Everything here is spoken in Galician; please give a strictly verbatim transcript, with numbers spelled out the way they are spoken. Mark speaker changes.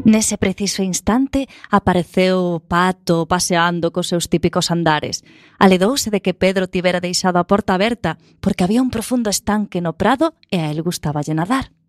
Speaker 1: Nese preciso instante apareceu o pato paseando cos seus típicos andares. Aledouse de que Pedro tivera deixado a porta aberta porque había un profundo estanque no prado e a el gustaballe nadar.